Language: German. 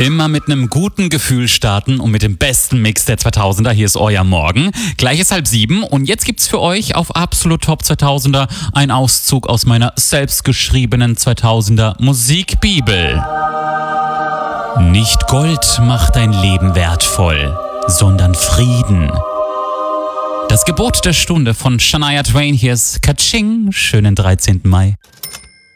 Immer mit einem guten Gefühl starten und mit dem besten Mix der 2000er. Hier ist euer Morgen. Gleich ist 6:30 und jetzt gibt's für euch auf Absolut Top 2000er einen Auszug aus meiner selbstgeschriebenen 2000er Musikbibel. Nicht Gold macht dein Leben wertvoll, sondern Frieden. Das Gebot der Stunde von Shania Twain. Hier ist Kaching. Schönen 13. Mai.